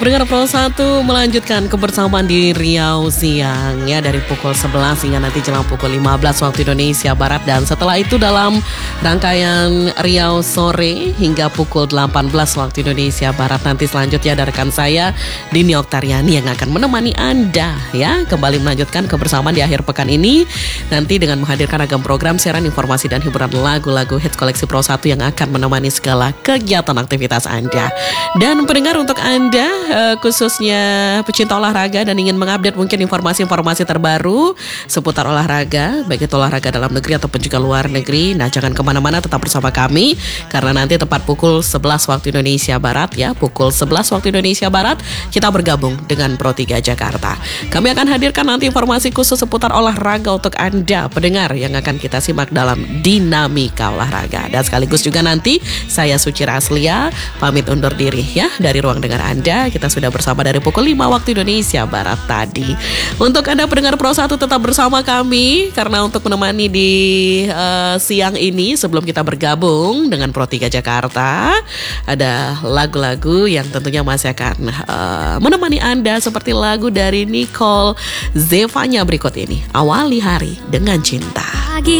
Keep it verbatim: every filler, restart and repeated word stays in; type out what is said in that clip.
Pendengar Pro satu melanjutkan kebersamaan di Riau siang ya dari pukul sebelas hingga nanti jelang pukul lima belas waktu Indonesia Barat, dan setelah itu dalam rangkaian Riau sore hingga pukul delapan belas waktu Indonesia Barat nanti selanjutnya ada rekan saya Dini Oktariani yang akan menemani Anda ya kembali melanjutkan kebersamaan di akhir pekan ini nanti dengan menghadirkan ragam program siaran informasi dan hiburan lagu-lagu hits koleksi Pro satu yang akan menemani segala kegiatan aktivitas Anda. Dan pendengar, untuk Anda Uh, khususnya pecinta olahraga dan ingin mengupdate mungkin informasi-informasi terbaru seputar olahraga, baik itu olahraga dalam negeri ataupun juga luar negeri, nah jangan kemana-mana, tetap bersama kami karena nanti tepat pukul sebelas waktu Indonesia Barat ya, pukul sebelas waktu Indonesia Barat kita bergabung dengan Pro tiga Jakarta. Kami akan hadirkan nanti informasi khusus seputar olahraga untuk Anda pendengar yang akan kita simak dalam Dinamika Olahraga. Dan sekaligus juga nanti saya Suci Raslia pamit undur diri ya dari ruang dengar Anda. Kita sudah bersama dari pukul lima waktu Indonesia Barat tadi. Untuk Anda pendengar Pro satu tetap bersama kami karena untuk menemani di uh, siang ini sebelum kita bergabung dengan Pro tiga Jakarta ada lagu-lagu yang tentunya masih akan uh, menemani Anda seperti lagu dari Nicole Zevanya berikut ini, Awali Hari dengan Cinta.